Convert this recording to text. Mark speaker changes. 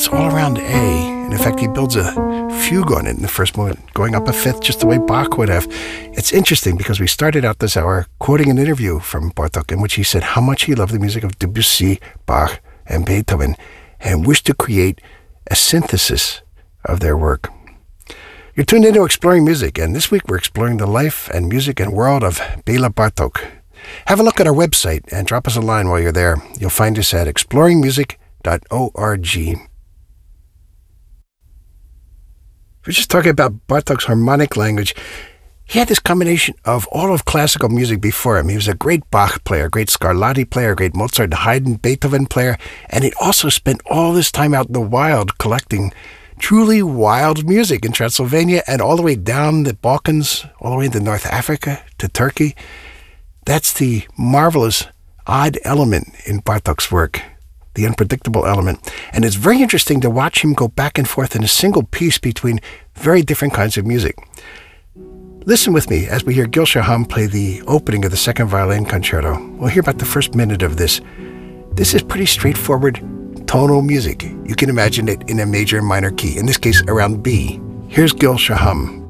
Speaker 1: it's all around A. And in fact, he builds a fugue on it in the first movement, going up a fifth just the way Bach would have. It's interesting because we started out this hour quoting an interview from Bartók in which he said how much he loved the music of Debussy, Bach, and Beethoven and wished to create a synthesis of their work. You're tuned into Exploring Music, and this week we're exploring the life and music and world of Béla Bartók. Have a look at our website and drop us a line while you're there. You'll find us at exploringmusic.org. We're just talking about Bartók's harmonic language. He had this combination of all of classical music before him. He was a great Bach player, a great Scarlatti player, a great Mozart, Haydn, Beethoven player, and he also spent all this time out in the wild collecting truly wild music in Transylvania and all the way down the Balkans, all the way into North Africa to Turkey. That's the marvelous odd element in Bartók's work, the unpredictable element. And it's very interesting to watch him go back and forth in a single piece between very different kinds of music. Listen with me as we hear Gil Shaham play the opening of the second violin concerto. We'll hear about the first minute of this. This is pretty straightforward tonal music. You can imagine it in a major and minor key, in this case around B. Here's Gil Shaham.